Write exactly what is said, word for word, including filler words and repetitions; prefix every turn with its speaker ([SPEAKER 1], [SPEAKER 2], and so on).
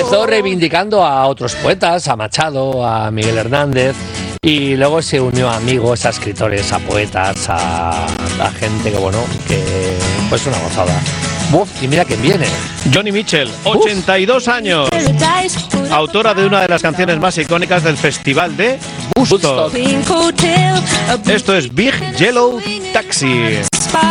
[SPEAKER 1] empezó reivindicando a otros poetas, a Machado, a Miguel Hernández, y luego se unió a amigos, a escritores, a poetas, a, a gente que, bueno, que pues una gozada. Uf, y mira quién viene.
[SPEAKER 2] Joni Mitchell, ochenta y dos años. Autora de una de las canciones más icónicas del festival de Woodstock. Esto es Big Yellow Taxi.